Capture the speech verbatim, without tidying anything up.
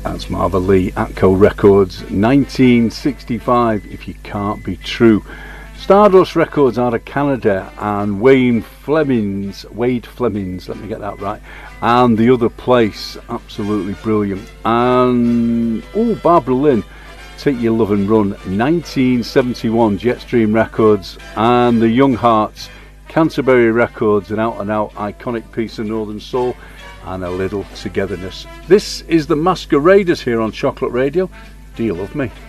That's Marva Lee, Atco Records, nineteen sixty-five, If You Can't Be True. Stardust Records out of Canada, and Wayne Flemings, Wade Flemings, let me get that right, and The Other Place, absolutely brilliant. And, oh, Barbara Lynn, Take Your Love and Run, nineteen seventy-one, Jetstream Records, and The Young Hearts, Canterbury Records, an out-and-out iconic piece of Northern Soul, and a little togetherness. This is the Masqueraders here on Chocolate Radio. Do you love me?